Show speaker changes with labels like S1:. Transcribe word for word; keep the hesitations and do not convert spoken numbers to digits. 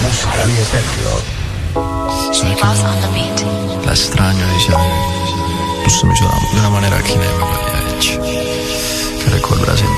S1: musica mia Sergio.
S2: Sai che non la extraño, diciamo. Tú se me hizo de una manera que inédita, que recuerda siempre.